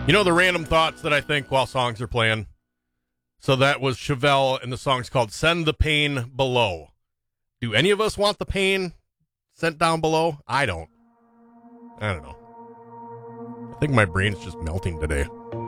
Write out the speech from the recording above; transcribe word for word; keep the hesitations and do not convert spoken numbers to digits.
You know the random thoughts that I think while songs are playing? So that was Chevelle, and the song's called Send the Pain Below. Do any of us want the pain sent down below? I don't. I don't know. I think my brain's just melting today.